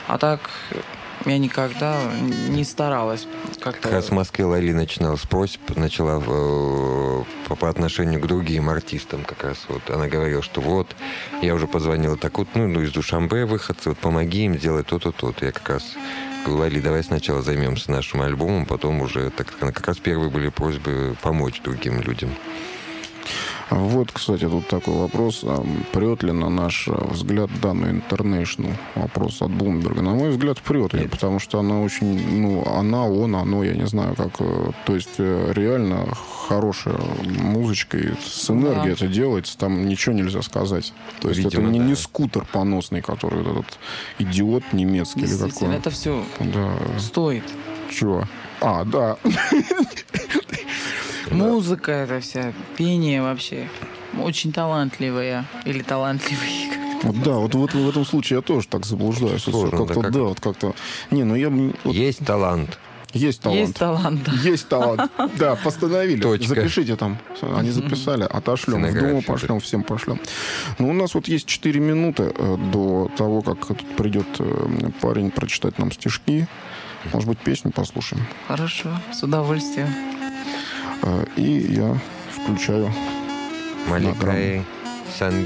А так я никогда не старалась как-то... Как раз в Москве Лали начинала с просьб, начала по отношению к другим артистам как раз. Вот она говорила, что вот, я уже позвонила так вот, из Душанбе выходцы, вот помоги им сделать то-то, то-то. Я как раз говорю, Лали, давай сначала займемся нашим альбомом, потом уже, так как раз первые были просьбы помочь другим людям. Вот, кстати, тут такой вопрос. Прет ли на наш взгляд данный International? Вопрос от Блумберга. На мой взгляд, прет ли, потому что она очень, оно, я не знаю, как... То есть, реально хорошая музычка, и с энергией это делается, там ничего нельзя сказать. То есть, видимо, это не скутер поносный, который этот идиот немецкий или какой. Действительно, это все стоит. Чего? Да. Музыка это вся, пение вообще. Очень талантливая. Или талантливые. Да, вот в этом случае я тоже так заблуждаюсь. Сложно, как-то. Есть талант. Есть талант. Есть талант. Есть талант. Да, постановили. Точка. Запишите там. Они записали. Отошлем. В Думу пошлем, всем пошлем. У нас вот есть 4 минуты до того, как тут придет парень прочитать нам стишки. Может быть, песню послушаем? Хорошо, с удовольствием. И я включаю Маликай Сан